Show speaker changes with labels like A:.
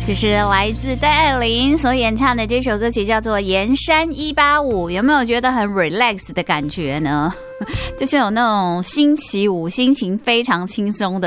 A: 就是来自戴爱玲所演唱的这首歌曲叫做《盐山185》，有没有觉得很 relax 的感觉呢？就是有那种星期五心情非常轻松的